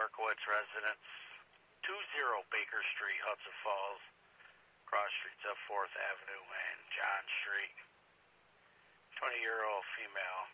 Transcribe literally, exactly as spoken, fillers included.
Berkowitz residence, two zero Baker Street, Hudson Falls, cross streets of fourth Avenue and John Street. twenty-year-old female,